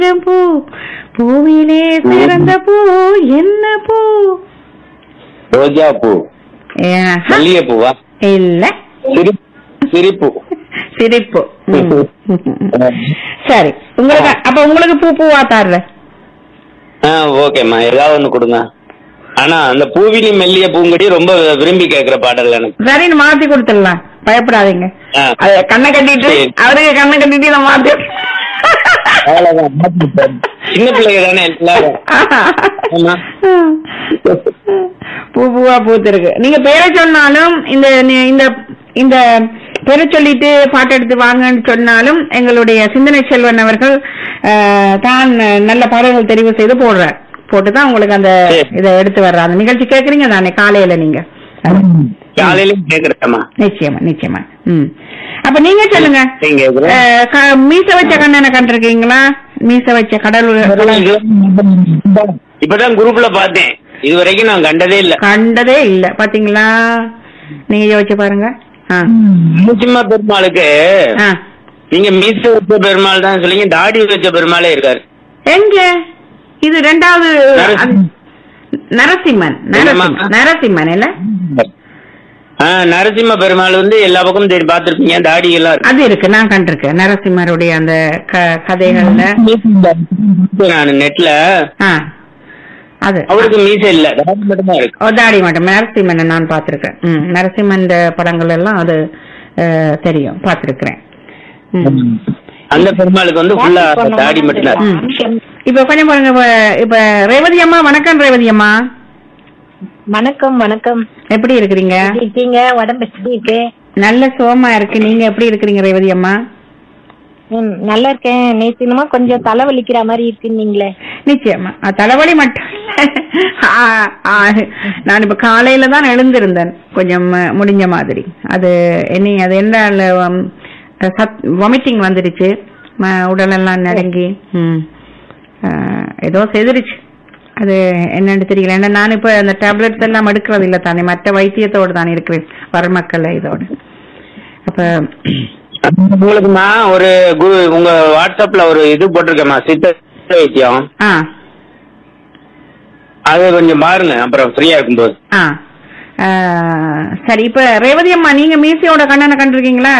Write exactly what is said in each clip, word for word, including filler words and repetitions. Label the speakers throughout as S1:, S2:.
S1: பூ பூவிலே சிறந்த பூ என்ன பூ?
S2: ரோஜா பூ. மல்லிகை பூவா?
S1: இல்ல,
S2: சிரிப்பு.
S1: சிரிப்பு. சரி, உங்களுக்கு அப்ப உங்களுக்கு பூ பூவா தாருல.
S2: ஓகேம்மா, ஏதாவது ஒண்ணு கொடுங்க. ஆனா அந்த பூவிலி மெல்லிய பூங்கடி ரொம்ப விரும்பி கேக்குற பாடல் எனக்கு.
S1: சரின்னு மாத்தி கொடுத்துடலாம், பயப்படாதீங்க. கண்ணை கட்டிட்டு அவருக்கு கண்ணை கட்டிட்டு இதை மாத்தி
S2: சின்ன பிள்ளைங்க தானே எல்லாரும்.
S1: பூ பூவா பூத்திருக்கு. நீங்க பேரை சொன்னாலும் இந்த இந்த இந்த பேரை சொல்லிட்டு பாட்டு எடுத்து வாங்கன்னு சொன்னாலும் எங்களுடைய சிந்தனை செல்வன் அவர்கள் தான் நல்ல பாடல்கள் தெரிவு செய்து போடுறார். போட்டுதான் உங்களுக்கு அந்த இதை எடுத்து வர்ற அந்த நிகழ்ச்சி கேக்குறீங்க தானே காலையில? நீங்க
S2: காலையிலும் கேக்குறேம்மா.
S1: நிச்சயமா நிச்சயமா. ம், அப்ப நீங்க சொல்லுங்க, மீச வச்ச கண்ணனை கண்டிருக்கீங்களா? மீச வச்ச கடல்
S2: இப்பதான் குரூப்ல பார்த்தேன், இது வரைக்கும் நான் கண்டதே இல்ல.
S1: கண்டதே இல்ல பாத்தீங்களா? நீங்க யோசிச்சு பாருங்க.
S2: நரசிம்ம பெருமாளுக்கு நீங்க மீச வச்ச பெருமாள் தான் சொல்லிங்க, தாடி வச்ச பெருமாளே இருக்காரு
S1: எங்க? இது ரெண்டாவது நரசிம்மன். நரசிம்மன் இல்ல,
S2: நரசிம்ம பெருமாள் வந்து எல்லா பக்கமும் தேடி பாத்துருப்பீங்க, தாடி எல்லாம்
S1: அது இருக்கு. நான் கண்டிருக்கேன் நரசிம்மருடைய அந்த கதைகள்ல.
S2: நான் நெட்ல
S1: அது
S2: அவருக்கு மீசை இல்ல, தாடி மட்டும் தான் இருக்கு.
S1: தாடி மட்டும். நரசிம்மன் நான் பாத்திருக்கேன். ம், நரசிம்மன் படங்கள் எல்லாம் அது தெரியும், பாத்திருக்கிறேன்.
S2: அந்த பெருமாளுக்கு வந்து ஃபுல்லா தாடி மட்டும் தான்.
S1: இப்ப கொஞ்சம் பாருங்க. இப்ப ரேவதி அம்மா, வணக்கம் ரேவதி அம்மா.
S3: வணக்கம். வணக்கம்,
S1: எப்படி இருக்கிறீங்க?
S3: இருக்கீங்க? உடம்பு எப்படி இருக்கு?
S1: நல்ல சோமா இருக்கு. நீங்க எப்படி இருக்கிறீங்க ரேவதி அம்மா?
S3: நல்லா இருக்கேன். நேற்று என்னமோ கொஞ்சம் தலைவலிக்கிற மாதிரி இருக்குன்னீங்களே?
S1: நிச்சயமா தலைவலி மட்டும் நான் இப்ப காலையில தான் எழுந்திருந்தேன், கொஞ்சம் முடிஞ்ச மாதிரி. அது என்ன, அது என்ன வாமிட்டிங் வந்துருச்சு, உடலெல்லாம் நடுங்கி ஏதோ செதுருச்சு. அது என்னன்னு தெரியல. ஏன்னா நான் இப்ப அந்த டேப்லெட்ஸ் எல்லாம் எடுக்கிறது இல்ல தானே, மற்ற வைத்தியத்தோடு தான் இருக்கிறேன் வரமக்கள் இதோட. அப்ப
S2: உங்களுக்குமா ஒரு உங்க வாட்ஸ்அப்ல ஒரு இது போட்டிருக்கேம்மா, சித்த வைத்தியம். அது கொஞ்சம் பாருங்க, அப்புறம் ஃப்ரீயா இருக்கும்போது.
S1: சரி, இப்ப ரேவதி அம்மா, நீங்க மீசையோட கண்ணனை கண்டிருக்கீங்களா?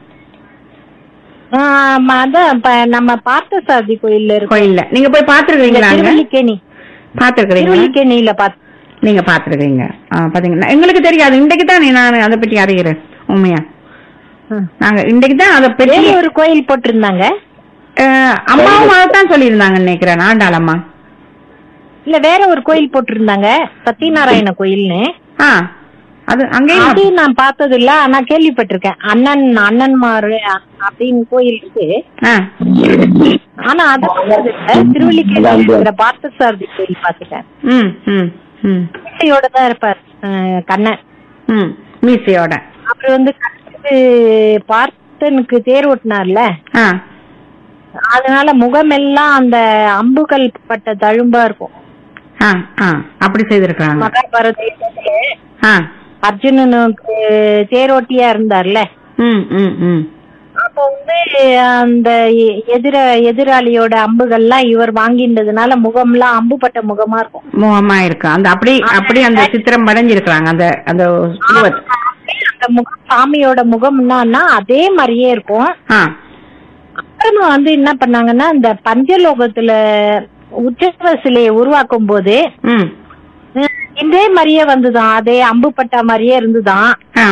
S3: நம்ம பார்த்த சாதி கோயில்ல
S1: கோயில்ல நீங்க போய் பாத்துருக்கீங்களா?
S3: திருவல்லிக்கேணி பாத்துருக்கீங்க? திருவல்லிக்கேணியில பாத்து
S1: நீங்க பாத்துருக்கீங்க. பாத்தீங்கன்னா எங்களுக்கு தெரியாது, இன்றைக்கு தான் நான் அதை பற்றி அறிகிறேன். உண்மையா நாங்க இன்றைக்கு தான் அதை பற்றி
S3: ஒரு கோயில் போட்டிருந்தாங்க.
S1: அம்மாவும் அதைத்தான் சொல்லியிருந்தாங்க நினைக்கிறேன், ஆண்டாளம்மா.
S3: இல்ல, வேற ஒரு கோயில் போட்டிருந்தாங்க, சத்யநாராயண கோயில்னு.
S1: அது அங்கேயும்
S3: நான் பார்த்தது இல்ல, ஆனா கேள்விப்பட்டிருக்கேன். அண்ணன் அண்ணன்மாரு அப்படின்னு கோயில் இருக்கு. ஆனா அதான் திருவல்லிக்கேணியில பார்த்தசாரதி கோயில் பாத்துட்டேன். மீசையோட தான் இருப்பார் கண்ணன்,
S1: மீசையோட.
S3: அப்புறம் வந்து பார்த்தனுக்கு தேர் ஓட்டினார்ல, அதனால முகமெல்லாம் அந்த அம்புகள் பட்ட தழும்பா இருக்கும்.
S1: அப்படி செய்திருக்காங்க.
S3: மகாபாரத அர்ஜுனனுக்கு தேரோட்டியா இருந்தார்ல, அப்ப வந்து அந்த எதிர எதிராளியோட அம்புகள்லாம் இவர் வாங்கின்றதுனால முகம்லாம் அம்புப்பட்ட முகமா இருக்கும்.
S1: முகமா இருக்கு. அந்த அப்படி அப்படி அந்த சித்திரம் படைஞ்சிருக்காங்க. அந்த அந்த
S3: அந்த முகம் சாமியோட முகம்னா அதே மாதிரியே இருக்கும். அப்புறமா வந்து என்ன பண்ணாங்கன்னா, இந்த பஞ்சலோகத்துல உற்சவ சிலையை உருவாக்கும் போது இதே மாதிரியே வந்துதான், அதே அம்புப்பட்ட மாதிரியே இருந்துதான்.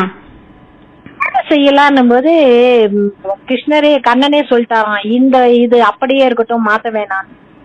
S3: செய்யலாம் போது கிருஷ்ணரே கண்ணனே சொல்லிட்டாராம், இந்த இது அப்படியே இருக்கட்டும், மாத்த வேணாம்,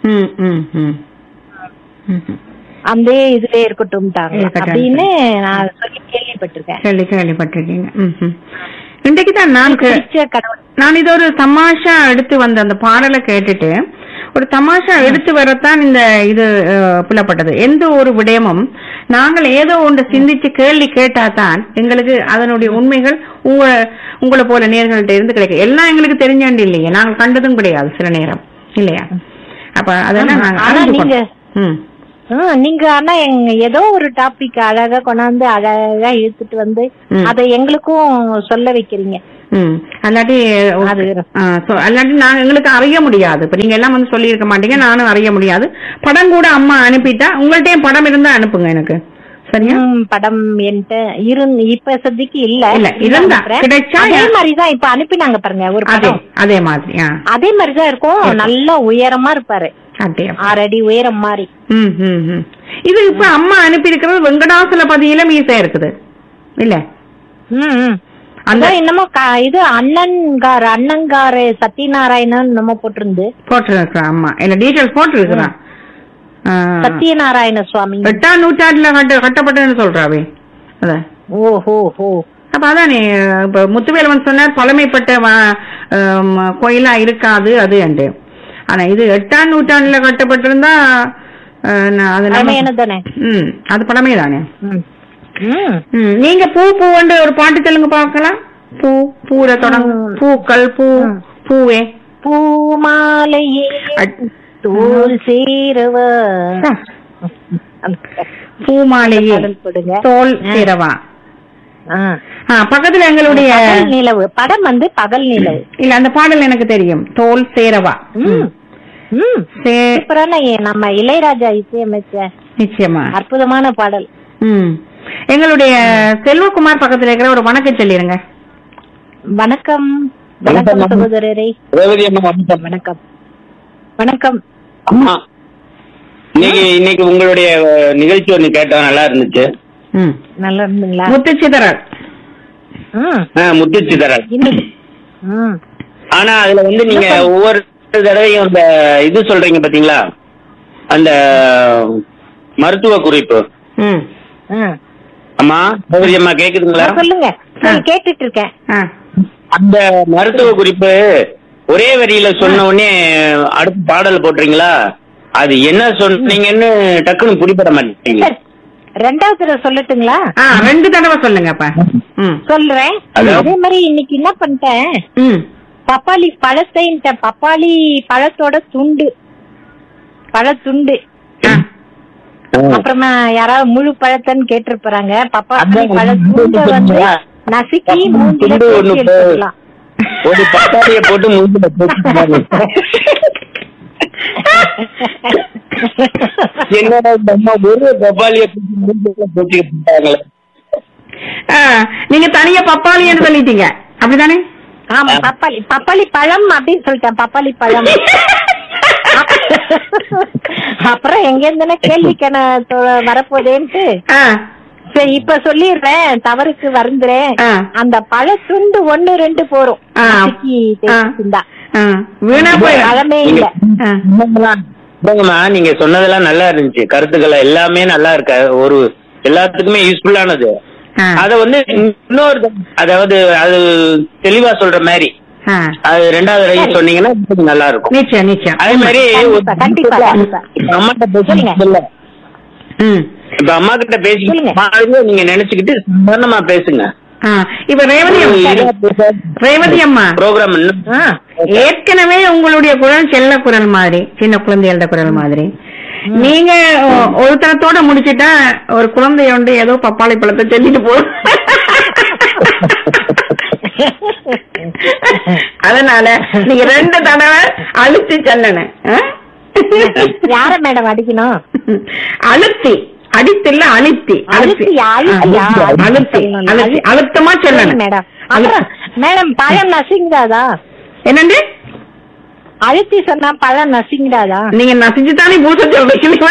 S3: அந்த இதுல இருக்கட்டும் அப்படின்னு நான் சொல்லி கேள்விப்பட்டிருக்கேன்.
S1: கேள்வி கேள்விப்பட்டிருக்கீங்க. இன்றைக்கு தான் நான் நான் இது ஒரு தமாஷா எடுத்து வந்த அந்த பாடலை கேட்டுட்டு ஒரு தமாஷா எடுத்து வரத்தான் இந்த இது புலப்பட்டது. எந்த ஒரு விடயமும் நாங்கள் ஏதோ ஒன்று சிந்திச்சு கேள்வி கேட்டாதான் எங்களுக்கு அதனுடைய உண்மைகள் உங்க உங்களை போல நேர்கள்ட்ட இருந்து கிடைக்கும். எல்லாம் எங்களுக்கு தெரிஞ்சாண்டு இல்லையே, நாங்கள் கண்டதும் கிடையாது சில நேரம் இல்லையா? அப்ப அதெல்லாம்
S3: நீங்க நீங்க ஆனா ஏதோ ஒரு டாபிக் அழகா கொண்டாந்து அழகா இழுத்துட்டு வந்து அதை எங்களுக்கும் சொல்ல வைக்கிறீங்க.
S1: ம் அல்லாட்டி
S3: அது
S1: ஆ, so, அல்லாட்டி நாங்க எங்களுக்கு அறிய முடியாது. இப்ப நீங்க எல்லாம் வந்து சொல்லி இருக்க மாட்டீங்க, நானும் அறிய முடியாது. படம் கூட அம்மா அனுப்பிட்டா உங்கள்ட்டயும் படம் இருந்தா அனுப்புங்க எனக்கு, சரியா?
S3: ம், படம் என்கிட்ட இருந்து இப்ப சதிக்கு இல்ல
S1: இல்ல இருந்தா கிடைச்சா
S3: அதே மாதிரிதான் இப்ப அனுப்பினாங்க பாருங்க ஒரு
S1: அதே
S3: படம்,
S1: அதே மாதிரி. ஆ,
S3: அதே மாதிரிதான் இருக்கும். நல்லா உயரமா இருப்பாரு,
S1: அதே.
S3: ஆறு அடி உயரம் மாதிரி.
S1: ம் ம் ம். இது இப்ப அம்மா அனுப்பி இருக்கிறது வெங்கடாசலபதியில மீசை இருக்குது இல்ல?
S3: ம், ம்.
S1: அந்த
S3: அதான் என்னமோ க- இது அண்ணன்கார் அண்ணங்காரு சத்யநாராயணன் நம்ம போட்டிருந்து
S1: போட்டிருக்கிறான் அம்மா, இல்ல டீட்டெயில்ஸ் போட்டிருக்கிறான்.
S3: சத்யநாராயண சுவாமி
S1: எட்டாம் நூற்றாண்டுல கட்ட கட்டப்பட்டதுன்னு சொல்றாவே அத.
S3: ஓஹோ ஹோ.
S1: அப்ப அதானே இப்ப முத்துவேலவன் சொன்னார் பழமைப்பட்ட வ- ஆம், கோயிலா இருக்காது அது அண்டு. ஆனா இது எட்டாம் நூற்றாண்டுல கட்டப்பட்டிருந்தா அஹ், நான் அது நம்ம-
S3: பழமையானதானே.
S1: ம் அது பழமை தானே.
S3: ம். ம்.
S1: ம், நீங்க பூ பூவண்டு ஒரு பாட்டு தெலுங்கு பார்க்கலாம். பூ பூர தொடங்கும்,
S3: ம்.
S1: பூக்கள் பூ
S3: ம்.
S1: பூவே
S3: பூமாலையே
S1: அட்-
S3: தோல் சேரவ
S1: பூமாலையே
S3: பாடல் போடுங்க.
S1: தோல்
S3: ஆ.
S1: சேரவா.
S3: ஆ.
S1: ஆ, பக்கத்துல எங்களுடைய
S3: பகல் நிலவு படம் வந்து பகல் நிலவு.
S1: இல்ல அந்த பாடல் எனக்கு தெரியும், தோல் சேரவா.
S3: ம். ம்.
S1: சே-
S3: சூப்பரான ஏ- நம்ம இளையராஜா இசையமைச்ச
S1: நிச்சயமா.
S3: அற்புதமான பாடல்.
S1: ம், எங்களுடைய செல்வகுமார் பக்கத்துல இருக்கிற ஒரு வணக்கம் சொல்லிருங்க.
S3: வணக்கம் வணக்கம் சகோதரரே.
S2: ரேவதி அம்மா வணக்கம்.
S3: வணக்கம் வணக்கம்.
S2: அம்மா இன்னைக்கு இன்னைக்கு உங்களுடைய அஹ், நிகழ்ச்சி ஒண்ணு கேட்டோம், நல்லா இருந்துச்சு.
S1: ம்,
S3: நல்லா இருந்தீங்களா?
S1: முத்துச்சிதறல்.
S3: ம்.
S2: ஆ, முத்துச்சிதறல்.
S3: இன்னைக்கு ம்.
S2: ஆனா அதுல வந்து நீங்க ஒவ்வொரு தடவையும் அந்த இது சொல்றீங்க பாத்தீங்களா, அந்த மருத்துவ குறிப்பு.
S1: ம்,
S3: ம்.
S2: அம்மா ரேவதி அம்மா கேக்குதுங்களா?
S3: சொல்லுங்க. சரி, கேட்டுட்டு இருக்கேன்.
S1: ஆ,
S2: அந்த மருத்துவ குறிப்பு ஒரே வரியில சொன்ன உடனே அடுத்த பாடல் போடுறீங்களா? அது என்ன சொன்னீங்கன்னு டக்குன்னு புரிப்பட மாட்டீங்க.
S3: சரி, ரெண்டாவது தடவை சொல்லட்டுங்களா?
S1: ஆ, ரெண்டு தடவை சொல்லுங்க அப்ப. ம்,
S3: சொல்றேன்.
S2: அதான்.
S3: அதே மாதிரி இன்னைக்கு என்ன பண்ணிட்டேன்,
S1: ம்,
S3: பப்பாளி பழத்தை பப்பாளி பழத்தோட துண்டு பழத்துண்டு.
S1: ஆ,
S3: அப்புறமா யாராவது முழு பழத்தைன்னு கேட்டிருப்பாங்க. பப்பாளி
S2: அதான்
S3: பழ துண்டை வந்து நசுக்கி மூஞ்சில
S2: துண்டு
S3: தேய்ச்சி
S2: ஒண்ணு போ-
S3: எடுத்துக்கலாம்.
S2: ஒரு பட்டாளிய போட்டு மூஞ்சில போட்டு என்னடா இந்த அம்மா ஒரு பப்பாளிய போட்டு மூஞ்சில போட்டுக்கிட்டாங்களே.
S1: ஆ, நீங்க தனியா பப்பாளின்னு சொல்லிட்டீங்க அப்படிதானே?
S3: ஆமா, பப்பாளி பப்பாளி பழம் அப்படின்னு சொல்லிட்டேன். பப்பாளி பழம். அப்புறம் எங்க இருந்தா கேள்வி கண வரப்போதேன்ட்டு
S1: ஆ,
S3: சரி இப்ப சொல்லிடுறேன், தவறுக்கு வருந்துறேன்.
S1: ஆ.
S3: அந்த பழத்துண்டு ஒண்ணு ரெண்டு போறோம்.
S1: ஆ.
S3: நசுக்கி தேய்ச்சிருந்தா.
S1: ஆ, வீணா போய்
S3: பழமே இல்ல.
S1: ஆ,
S2: இல்லைங்கம்மா, நீங்க சொன்னதெல்லாம் நல்லா இருந்துச்சு, கருத்துக்கள் எல்லாமே நல்லா இருக்கு, ஒரு எல்லாத்துக்குமே யூஸ்ஃபுல்லானது.
S1: ஆ,
S2: அத வந்து இன்னொரு அதாவது அது தெளிவா சொல்ற மாதிரி
S1: ஆ.
S2: அது ரெண்டாவது தடவை சொன்னீங்கன்னா இன்னும் நல்லா இருக்கும்.
S1: நிச்சயம் நிச்சயம்.
S2: அதே மாதிரி
S3: கண்டிப்பா, கண்டிப்பா, கண்டிப்பா.
S2: இப்ப அம்மாட்ட
S3: சொல்லுங்க.
S2: பேசுங்க.
S1: ம்.
S2: இப்ப அம்மா கிட்ட
S3: சொல்லுங்க.
S2: பேசிக்கிட்டு நீங்க நினைச்சுக்கிட்டு சாதாரணமா பேசுங்க.
S1: ஆ, இப்ப ரேவதி அம்மா, ரேவதி அம்மா
S2: ப்ரோக்ராம் இன்னும்
S3: ஆ.
S1: ஏற்கனவே உங்களுடைய குரல் செல்ல குரல் மாதிரி, சின்ன குழந்தைகளோட குரல் மாதிரி. நீங்க ஒ- ஒரு தரத்தோட முடிச்சிட்டா ஒரு குழந்தைய வந்து ஏதோ பப்பாளி பழத்தை சொல்லிட்டு போ. அதனால நீங்க ரெண்டு தடவை அழுத்தி சொல்லணும். ஆ?
S3: யார மேடம் அடிக்கணும்?
S1: அழுத்தி அடித்தில்ல அழுத்தி அழுத்தி
S3: அழுத்தி, அழுத்தியா?
S1: அழுத்தி அழுத்தி அழுத்தமா
S3: சரி
S1: சொல்லணும்.
S3: மேடம். அப்புறம் மேடம் பழம் நசுங்கிறாதா?
S1: என்னண்டு
S3: அழுத்தி சொன்னா பழம் நசுங்கிறாதா?
S1: நீங்க நசிச்சுதானே பூச சொல்றீங்க.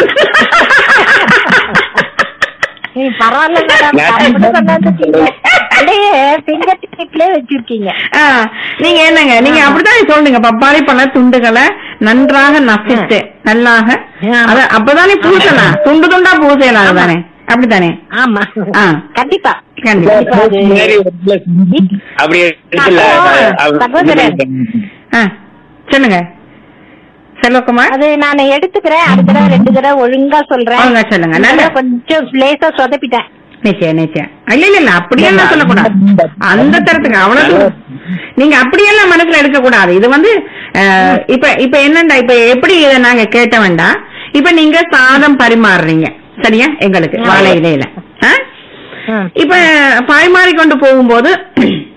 S3: நீ பரவாயில்ல மேடம், கரெக்டா கொண்டாந்துட்டீங்க. அப்படியே ஃபிங்கர் டிப்லயே வச்சிருக்கீங்க.
S1: ஆ, நீங்க என்னங்க நீங்க அப்படித்தான் சொல்லுங்க, பப்பாளி பழ துண்டுகளை நன்றாக நசித்து நல்லாக அத அப்பதானே பூசலாம், துண்டு துண்டா பூசலாம் தானே, அப்படித்தானே?
S3: ஆமா,
S1: ஆ.
S3: கண்டிப்பா
S1: கண்டிப்பா.
S2: மாதிரி ஒரு சில அப்படி இருக்குல்ல,
S3: அப்போ, சகோதரர்.
S1: ஆ, சொல்லுங்க செல்வகுமார்.
S3: அது நான் எடுத்துக்கிறேன். அடுத்த தடவை ரெண்டு தடவை ஒழுங்கா சொல்றேன்.
S1: ஒழுங்கா சொல்லுங்க.
S3: இந்த
S1: நல்ல-
S3: தடவை கொஞ்சம் லேசா சொதப்பிட்டேன்.
S1: நிச்சயம் நிச்சயம். இல்ல இல்ல இல்ல அப்படியெல்லாம் சொல்லக்கூடாது. அந்த தரத்துக்கு அவ்வளவு நீங்க அப்படியெல்லாம் மனசுல எடுக்க கூடாது. இது வந்து அஹ், இப்ப இப்ப என்னண்டா, இப்ப எப்படி இதை நாங்க கேட்ட வேண்டாம். இப்ப நீங்க சாதம் பரிமாறுறீங்க சரியா எங்களுக்கு வாழை இலையில. ஆ?
S3: ம்.
S1: இப்ப பரிமாறி கொண்டு போகும்போது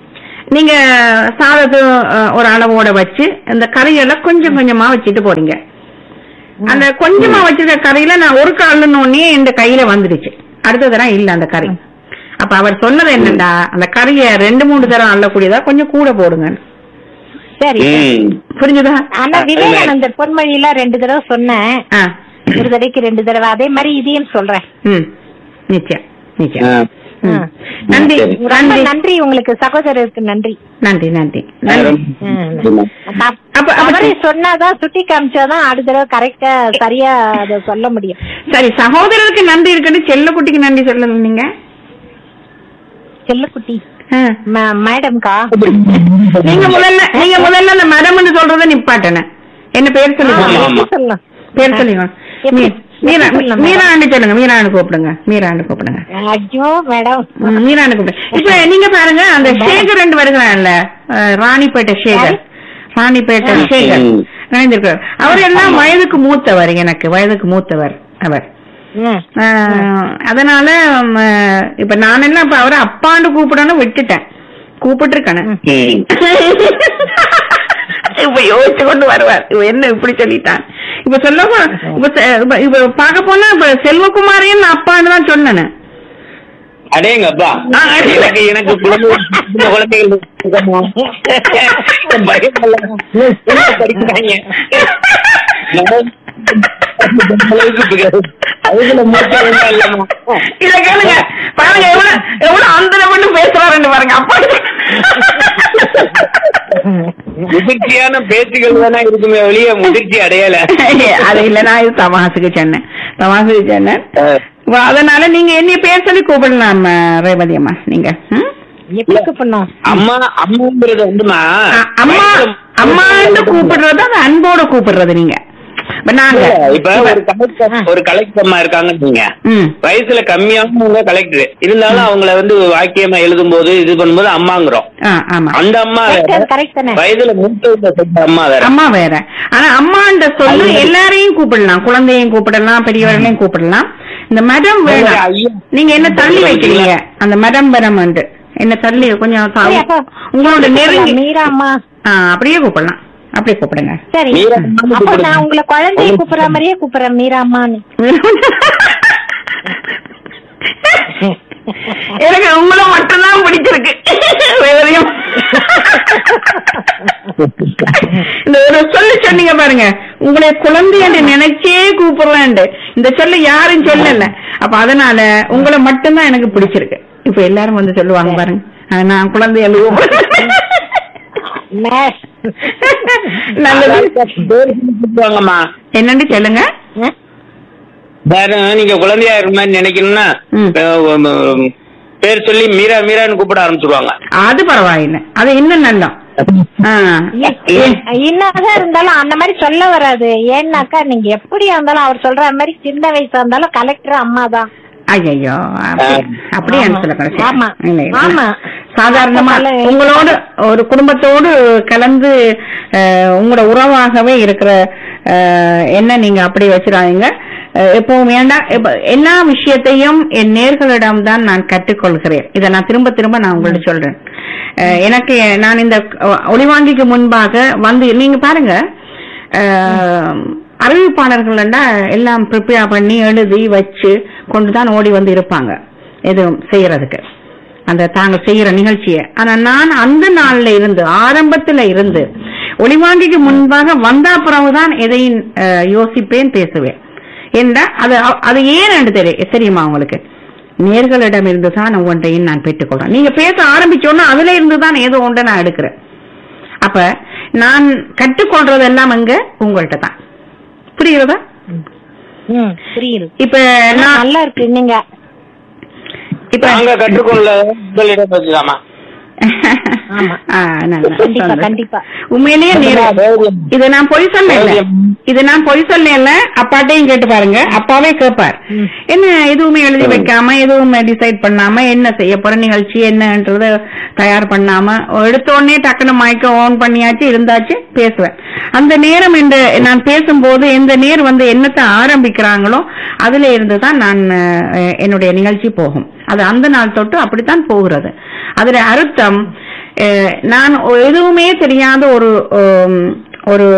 S1: நீங்க சாதத்தை அஹ், ஒரு அளவோட வச்சு அந்த கறியெல்லாம் கொஞ்சம் கொஞ்சமா வச்சுட்டு போறீங்க. அந்த கொஞ்சமா வச்சிருக்க கறியில நான் ஒரு காலுன்னே இந்த கையில வந்துடுச்சு, அடுத்த தரம் இல்ல அந்த கறி. அப்ப அவர் சொன்னது என்னண்டா, அந்த கறிய ரெண்டு மூணு தரம் அள்ளக்கூடியதா கொஞ்சம் கூட போடுங்க.
S3: சரி
S1: புரிஞ்சுதா?
S3: ஆனா விவேகானந்தர் பொன்மொழியில ரெண்டு தடவை சொன்னேன்,
S1: ஆ,
S3: ஒரு தடவைக்கு ரெண்டு தடவை, அதே மாதிரி இதையும் சொல்றேன்.
S1: ம், நிச்சயம் நிச்சயம்.
S2: ஆ.
S1: ம். நன்றி
S3: ரொம்ப
S1: நன்றி
S3: நன்றி உங்களுக்கு, சகோதரருக்கு நன்றி.
S1: நன்றி நன்றி நன்றி. அப்ப
S3: அவரே சொன்னாதான், சுட்டி காமிச்சாதான் அடுத்த தடவை கரெக்டா சரியா அதை சொல்ல முடியும்.
S1: சரி, சகோதரருக்கு நன்றி இருக்குன்னு செல்லக்குட்டிக்கு நன்றி சொல்லணும் நீங்க.
S3: செல்லக்குட்டி
S1: ஆ.
S3: மேடம்கா,
S1: நீங்க முதல்ல நீங்க முதல்ல அந்த மேடம்னு சொல்றத நிப்பாட்டன. என்ன பேர் சொல்லுங்க,
S3: சொல்லலாம்.
S1: பேர் சொல்லுங்க. மீ- மீரா மீரான்னு சொல்லுங்க, மீரான்னு கூப்பிடுங்க, மீரான்னு கூப்பிடுங்க.
S3: ஐயோ மேடம்,
S1: ம், மீரான்னு கூப்பிடுங்க. இப்ப நீங்க பாருங்க, அந்த சேகர் ரெண்டு வருகிறான்ல, அஹ், ராணிப்பேட்டை சேகர், ராணிப்பேட்டை சேகர் நினைந்திருக்கிறார். அவர் எல்லாம் வயதுக்கு மூத்தவர், எனக்கு வயதுக்கு மூத்தவர் அவர்.
S3: ம்.
S1: ஆஹ், அதனால ம், இப்ப நான் என்ன இப்ப அவரை அப்பான்னு கூப்பிடணும் விட்டுட்டேன், கூப்பிட்டு இருக்கேன்.
S2: ம்.
S1: இப்ப யோசிச்சு கொண்டு வருவார், இவ என்ன இப்படி சொல்லிட்டான். இப்ப சொல்ல இப்ப செ- இப்ப- இப்ப பாக்க போனா இப்ப செல்வகுமாரையும் நான் அப்பான்னு தான் சொன்னேன்.
S2: அடேங்கப்பா, எனக்கு எனக்கு குழந்தை குழந்தைகள் இருக்கமா? பயமல்ல. என்ன படிக்கிறாங்க? அதுல மூச்சே இல்லம்மா.
S1: இத கேளுங்க, பாருங்க எவ்வளவு எவ்வளவு அந்த மட்டும் பேசுறாருன்னு பாருங்க. அப்பா
S2: முதிர்ச்சியான பேச்சுகள் தானே இருக்குமே வெளியே முதிர்ச்சி அடையல.
S1: அது இல்ல, நான் இது தமாசுக்கு சொன்னேன், தமாசுக்கு சொன்னேன். வா, அதனால நீங்க என்ன பேர் சொல்லி கூப்பிடலாம் ரேவதி அம்மா. நீங்க ம்?
S3: எப்படி கூப்பிடணும்?
S2: அம்மா அம்மாங்கிறது வந்துமா,
S1: அ- அம்மா அம்மான்னு கூப்பிடுறது அது அன்போட கூப்பிடுறது. நீங்க இப்ப நாங்க
S2: இப்ப ஒரு கலெக்டர் ஒரு கலெக்டர் அம்மா இருக்காங்க,
S1: ம்,
S2: வயசுல கம்மியானவங்க கலெக்டர் இருந்தாலும் அவங்கள வந்து வாக்கியமா எழுதும் போது இது பண்ணும்போது அம்மாங்கிறோம்.
S1: ஆ, ஆமா,
S2: அந்த அம்மா வேற,
S3: கரெக்ட் தானே?
S2: வயதுல மூத்த அம்மா வேற.
S1: அம்மா வேற. ஆனா அம்மான்ற சொல்லு எல்லாரையும் கூப்பிடலாம், குழந்தையும் கூப்பிடலாம், பெரியவர்களையும் கூப்பிடலாம். இந்த மேடம் வேணாம்,
S2: ஐயா,
S1: நீங்க என்ன தள்ளி வைக்கிறீங்க அந்த மேடம் பரம் என்ன தள்ளி கொஞ்சம் தா-
S3: சரி, அப்ப
S1: உங்களோட நெருங்கி
S3: மீரா அம்மா.
S1: ஆ, அப்படியே கூப்பிடலாம், அப்படியே கூப்பிடுங்க.
S3: சரி,
S2: மீரா அம்மான்னு
S3: அப்ப
S2: கூப்பிடுங்க.
S3: நான் உங்களை குழந்தைய கூப்பிடுற மாதிரியே கூப்பிடுறேன், மீரா அம்மான்னு.
S1: எனக்கு உங்களை மட்டும்தான் பிடிச்சிருக்கு, வேறையும் இந்த ஒரு சொல்லு சொன்னீங்க பாருங்க, உங்களை குழந்தை என்று நினைச்சே கூப்பிடுறேன். இந்த சொல்ல யாரும் சொல்லல, அப்ப அதனால உங்களை மட்டும்தான் எனக்கு பிடிச்சிருக்கு. இப்ப எல்லாரும் வந்து சொல்லுவாங்க பாருங்க, ஆ, நான் குழந்தை எழுதுவோம்.
S2: கூப்பிடுவாங்கம்மா.
S1: என்னன்னு சொல்லுங்க.
S2: வேற நீங்க குழந்தையா இருக்க மாதிரி நினைக்கணும்னா
S1: ம்.
S2: அஹ், பேர் சொல்லி மீரா மீரான்னு கூப்பிட ஆரம்பிச்சிருவாங்க.
S1: அது பரவாயில்லை, அது இன்னும் நல்லா. ஆ.
S3: என்னதான் இருந்தாலும் அந்த மாதிரி சொல்ல வராது. ஏன்னாக்கா நீங்க எப்படியா இருந்தாலும் அவர் சொல்ற மாதிரி சின்ன வயசா இருந்தாலும் கலெக்டர் அம்மா தான்.
S1: ஐயோ, அப்படியே சொல்லக்கூடாது.
S3: ஆமா.
S1: இல்லை, இல்லை.
S3: ஆமா.
S1: சாதாரணமா உங்களோட ஒரு குடும்பத்தோடு கலந்து அஹ், உங்களோட உறவாகவே இருக்கிற அஹ், என்ன நீங்க அப்படி வச்சிடாதீங்க. அஹ், எப்பவும் வேண்டாம். இப்ப எல்லா விஷயத்தையும் என் நேர்களிடம் தான் நான் கற்றுக்கொள்கிறேன். இதை நான் திரும்ப திரும்ப நான் உங்கள்ட்ட சொல்றேன். அஹ், எனக்கு நான் இந்த ஒளிவாங்கிக்கு முன்பாக வந்து நீங்க பாருங்க, அஹ், அறிவிப்பாளர்கள் எல்லாம் ப்ரிப்பேர் பண்ணி எழுதி வச்சு கொண்டுதான் ஓடி வந்து இருப்பாங்க எதுவும் செய்யறதுக்கு, அந்த தாங்க செய்யற நிகழ்ச்சியை. ஆனா நான் அந்த நாள்ல இருந்து, ஆரம்பத்துல இருந்து ஒளிவாங்கிக்கு முன்பாக வந்தா பிறகுதான் எதையும் அஹ், யோசிப்பேன், பேசுவேன். ஏன்னா அது அது ஏன்னு தெரியும் தெரியுமா உங்களுக்கு? நேர்களிடம் இருந்துதான் ஒன்றையும் நான் பெற்றுக்கொள்றேன். நீங்க பேச ஆரம்பிச்சோன்னா அதுல இருந்துதான் ஏதோ ஒன்றை நான் எடுக்கிறேன். அப்ப நான் கற்றுக்கொள்றதெல்லாம் அங்க உங்கள்கிட்ட தான். புரியுறதா?
S3: புரியுது.
S1: இப்ப நான்
S3: நல்லா இருக்கு. நீங்க
S1: இப்ப
S2: நாங்க கற்றுக்கொள்ள உங்களிடம் பேசலாமா?
S3: கண்டிப்பா கண்டிப்பா
S1: உண்மையிலேயே இதை நான் பொய் சொல்லல, இது நான் பொய் சொல்லல. அப்பாட்டையும் கேட்டு பாருங்க, அப்பாவே கேட்பார். என்ன எதுவுமே எழுதி வைக்காம, எதுவுமே டிசைட் பண்ணாம, என்ன செய்ய போற நிகழ்ச்சி என்னன்றத தயார் பண்ணாம எடுத்த உடனே டக்குனு மைக்க ஆன் பண்ணியாச்சு, இருந்தாச்சு, பேசுவேன். அந்த நேரம் என்று நான் பேசும்போது எந்த நேர் வந்து என்னத்தை ஆரம்பிக்கிறாங்களோ அதுல இருந்துதான் நான் என்னுடைய நிகழ்ச்சி போகும். அது அந்த நாள் தொட்டு அப்படித்தான் போகிறது. அதுல அர்த்தம் நான் எதுவுமே தெரியாத ஒரு ஒரு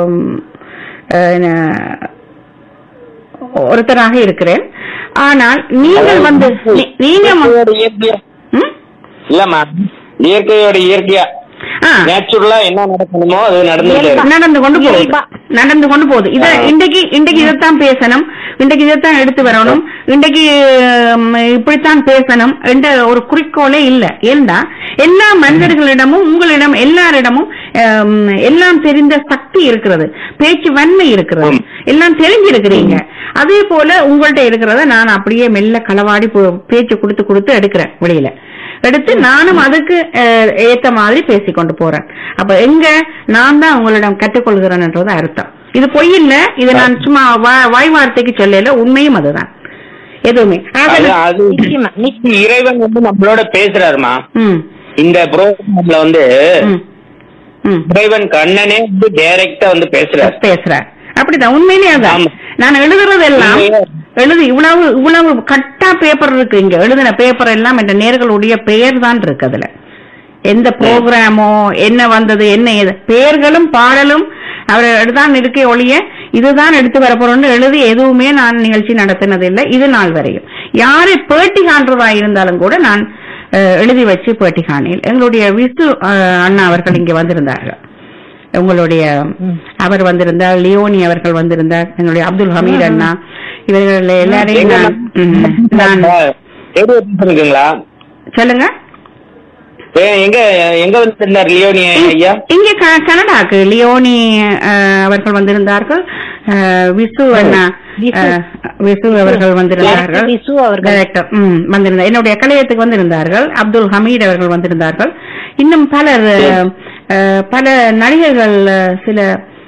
S1: ஒருத்தராக இருக்கிறேன். ஆனால் நீங்கள் வந்து நீங்க
S2: இல்லம்மா இயற்கையோட இயற்கையா நேச்சுரலா என்ன நடக்கணுமோ அது நடந்து
S1: நடந்து கொண்டு போகுது நடந்து கொண்டு போகுது. இத இன்றைக்கு இன்றைக்கு இதைத்தான் பேசணும், இன்றைக்கு இதைத்தான் எடுத்து வரணும், இன்றைக்கு இப்படித்தான் பேசணும் என்ற ஒரு குறிக்கோளே இல்லை. ஏன்னா எல்லா மனிதர்களிடமும் உங்களிடம் எல்லாரிடமும் எல்லாம் தெரிந்த சக்தி இருக்கிறது, பேச்சு வன்மை இருக்கிறது, எல்லாம் தெரிஞ்சிருக்கிறீங்க. அதே போல உங்கள்ட்ட இருக்கிறத நான் அப்படியே மெல்ல களவாடி பேச்சு கொடுத்து கொடுத்து எடுக்கிறேன், வெளியில எடுத்து நானும் அதுக்கு ஏத்த மாதிரி பேசிக்கொண்டு போறேன். அப்ப எங்க நான் தான் உங்களிடம் கற்றுக்கொள்கிறேன்ன்றது அர்த்தம். இது பொய் இல்ல, இது நான் சும்மா வாய் வார்த்தைக்கு சொல்லல, உண்மையும் அதுதான். எதுவுமே
S2: இறைவன் வந்து நம்மளோட பேசுறாருமா. இந்த ப்ரோக்ராம்ல வந்து இறைவன் கண்ணனே வந்து டைரக்டா வந்து பேசுறாரு பேசுறார்
S1: அப்படிதான் உண்மையிலே அதான். நான் எழுதுறது எல்லாம் எழுது இவ்வளவு இவ்வளவு கட்டா பேப்பர் இருக்கு, இங்க எழுதின பேப்பர் எல்லாம் என்ற நேர்களுடைய பெயர் தான் இருக்கு. அதுல எந்த ப்ரோக்ராமோ என்ன வந்தது என்ன பெயர்களும் பாடலும் அவர் தான் இருக்கே ஒழிய இதுதான் எடுத்து வரப்போறோம்னு எழுதி எதுவுமே நான் நிகழ்ச்சி நடத்தினது இல்லை இது நாள் வரையும். யாரு பேட்டி காண்றதா இருந்தாலும் கூட நான் எழுதி வச்சு பேட்டி காணேன். எங்களுடைய விசு அண்ணா அவர்கள் இங்க வந்திருந்தார்கள், உங்களுடைய அவர் வந்திருந்தார், லியோனி அவர்கள் வந்திருந்தார், எங்களுடைய அப்துல் ஹமீத் அண்ணா, இவர்கள் எல்லாரையும் நான் சொல்லுங்க.
S2: எங்க எங்க வந்திருந்தார் லியோனி ஐயா?
S1: இங்க கனடாக்கு லியோனி அவர்கள் வந்திருந்தார்கள், விசு அண்ணா விசு அவர்கள் வந்திருந்தார்கள், டைரக்டர் வந்திருந்தார், என்னுடைய கலையத்துக்கு வந்திருந்தார்கள், அப்துல் ஹமீத் அவர்கள் வந்திருந்தார்கள், இன்னும் பலர் பல நடிகர்கள், சில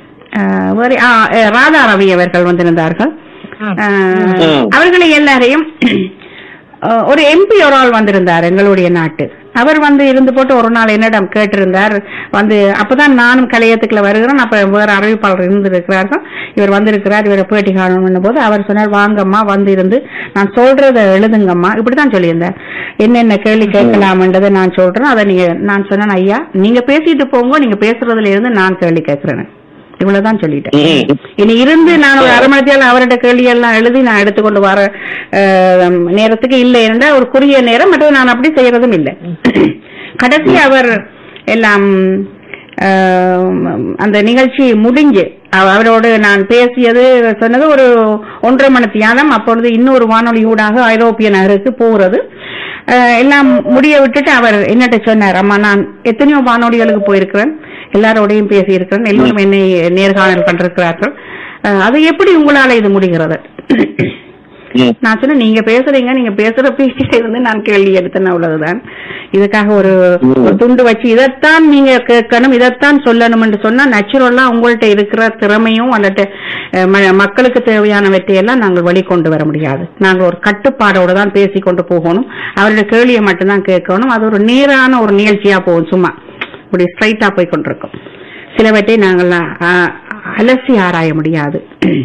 S1: ராதா ரவி அவர்கள் வந்திருந்தார்கள். அவர்களை எல்லாரையும் ஒரு எம்பி ஒரு ஆள் வந்திருந்தார் எங்களுடைய நாட்டு. அவர் வந்து இருந்து போட்டு ஒரு நாள் என்னிடம் கேட்டிருந்தார் வந்து, அப்பதான் நானும் கலையத்துக்குள்ள வருகிறேன், அப்ப வேற அறிவிப்பாளர் இருந்திருக்கிறார்கள், இவர் வந்திருக்கிறார், இவரை பேட்டி காணணும் போது அவர் சொன்னார், வாங்கம்மா வந்து இருந்து நான் சொல்றத எழுதுங்கம்மா, இப்படித்தான் சொல்லியிருந்தார். என்னென்ன கேள்வி கேட்கலாம்ன்றதை நான் சொல்றேன், அதை நீங்க நான் சொன்னேன், ஐயா நீங்க பேசிட்டு போங்க, நீங்க பேசுறதுல இருந்து நான் கேள்வி கேட்கிறேன், இவ்வளவுதான் சொல்லிட்டேன். இனி இருந்து நான் ஒரு அரை மணி நேரம் அவரோட கேள்வி எல்லாம் எழுதி நான் எடுத்துக்கொண்டு வர நேரத்துக்கு இல்லை என்றால் ஒரு குறுகிய நேரம், மற்றும் நான் அப்படி செய்யறதும் இல்லை. கடைசி அவர் எல்லாம் அந்த நிகழ்ச்சி முடிஞ்சு அவரோடு நான் பேசியது சொன்னது ஒரு ஒன்றரை மணி தியானம். அப்பொழுது இன்னொரு வானொலி ஊடாக ஐரோப்பிய நகருக்கு போகிறது எல்லாம் முடிய விட்டுட்டு அவர் என்னட்ட சொன்னார், அம்மா நான் எத்தனையோ வானொலிகளுக்கு போயிருக்கிறேன், எல்லாரோடையும் பேசி இருக்கிறேன், எல்லோரும் என்னை நேர்காணல் கண்டிருக்கிறார்கள், அது எப்படி உங்களால இது முடிகிறது? நான் சொன்னேன், நீங்க பேசுறீங்க, நீங்க பேசுற பேச்சில இருந்து நான் கேள்வி எடுத்தேன், அவ்வளவுதான். இதுக்காக ஒரு துண்டு வச்சு இதைத்தான் நீங்க கேட்கணும், இதைத்தான் சொல்லணும் என்று சொன்னா நேச்சுரலா உங்கள்ட்ட இருக்கிற திறமையும் அல்லது மக்களுக்கு தேவையானவற்றையெல்லாம் நாங்கள் வெளிக்கொண்டு வர முடியாது. நாங்கள் ஒரு கட்டுப்பாடோட தான் பேசிக்கொண்டு போகணும், அவருடைய கேள்வியை மட்டும்தான் கேட்கணும். அது ஒரு நேரான ஒரு நிகழ்ச்சியா போகும், சும்மா இப்படி ஸ்ட்ரைட்டா போய் கொண்டிருக்கோம். சிலவற்றை நாங்கள் அலசி ஆராய முடியாது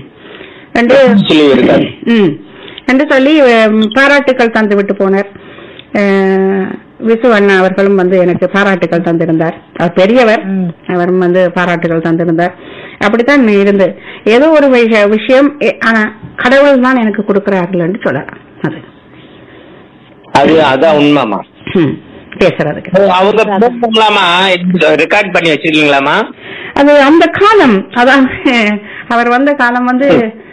S1: என்று சொல்லி பாராட்டுக்கள் தந்து விட்டு போனார். விசு அண்ணா அவர்களும் வந்து எனக்கு பாராட்டுக்கள் தந்திருந்தார், அவர் பெரியவர், அவரும் வந்து பாராட்டுகள் தந்திருந்தார். அப்படித்தான் இருந்து ஏதோ ஒரு விஷயம் ஆனா கடவுள் தான் எனக்கு கொடுக்கிறார்கள் என்று சொல்லலாம். அது
S2: அது அதான் உண்மைமா
S1: பேசுறதுக்கு
S2: ரெக்கார்ட் பண்ணி வச்சிருக்கீங்களாமா?
S1: அது அந்த காலம், அதான் அவர் வந்த காலம் வந்து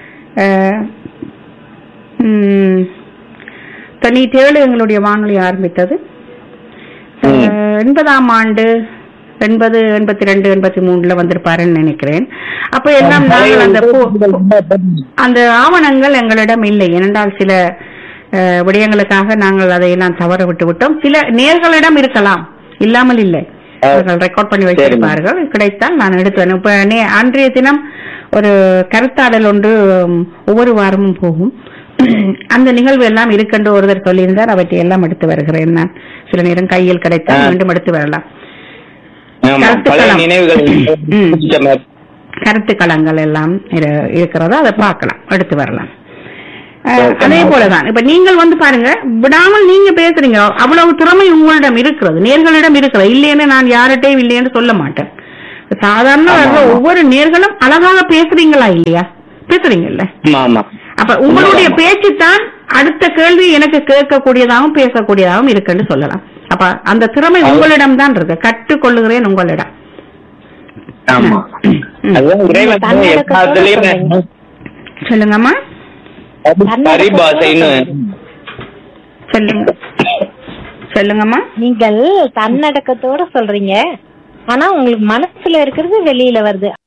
S1: தொண்ணூத்தி ஏழு எங்களுடைய வானொலி ஆரம்பித்தது. எண்பதாம் ஆண்டு எண்பது எண்பத்தி ரெண்டு எண்பத்தி மூணுல வந்திருப்பாருன்னு நினைக்கிறேன். அப்ப எல்லாம் நாங்கள் அந்த அந்த ஆவணங்கள் எங்களிடம் இல்லை, ஏனென்றால் சில விடயங்களுக்காக நாங்கள் அதையெல்லாம் தவற விட்டு விட்டோம். சில நேர்களிடம் இருக்கலாம், இல்லாமல் இல்லை, அவர்கள் ரெக்கார்ட் பண்ணி வைத்திருப்பார்கள், கிடைத்தால் நான் எடுத்துவேன். இப்ப அன்றைய தினம் ஒரு கருத்தாடல் ஒன்று ஒவ்வொரு வாரமும் போகும், அந்த நிகழ்வு எல்லாம் இருக்கென்று ஒருவர் சொல்லியிருந்தார், அவற்றை எல்லாம் எடுத்து வருகிறேன் நான். சில நேரம் கையில் கிடைத்தால் மீண்டும் எடுத்து வரலாம். கருத்துக்களங்கள் எல்லாம் இருக்கிறதா, அதை பார்க்கலாம், எடுத்து வரலாம். அதே போலதான் இப்ப நீங்கள் வந்து பாருங்க, விடாமல் நீங்க பேசுறீங்க, அவ்வளவு திறமை உங்களிடம் இருக்கிறது, நேர்களிடம் இருக்கிறது. இல்லைன்னு நான் யார்கிட்டையும் இல்லைன்னு சொல்ல மாட்டேன். சாதாரண ஒவ்வொரு நேர்களும் அழகாக பேசுறீங்களா இல்லையா? பேசுறீங்கல்ல. அப்ப உங்களுடைய பேச்சு தான் அடுத்த கேள்வி எனக்கு கேட்கக்கூடியதாகவும் பேசக்கூடியதாகவும் இருக்குன்னு சொல்லலாம். அப்ப அந்த திறமை உங்களிடம் தான் இருக்கு, கற்றுக்கொள்ளுகிறேன் உங்களிடம். சொல்லுங்கம்மா. சொல்லுங்க சொல்லுங்கம்மா.
S3: நீங்கள் தன்னடக்கத்தோட சொல்றீங்க, ஆனா உங்களுக்கு மனசுல இருக்கிறது வெளியில வருது.